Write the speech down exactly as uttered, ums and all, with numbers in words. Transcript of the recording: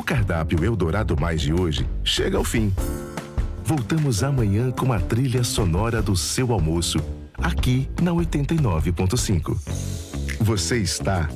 cardápio Eldorado Mais de hoje chega ao fim. Voltamos amanhã com a trilha sonora do seu almoço, aqui na oitenta e nove ponto cinco. Você está